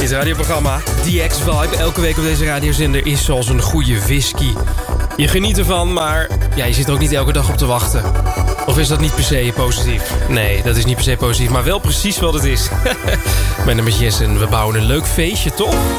Dit radioprogramma, The X-Vibe, elke week op deze radiozender is zoals een goede whisky. Je geniet ervan, maar ja, je zit er ook niet elke dag op te wachten. Of is dat niet per se positief? Nee, dat is niet per se positief, maar wel precies wat het is. Mijn naam is Jess en we bouwen een leuk feestje, toch?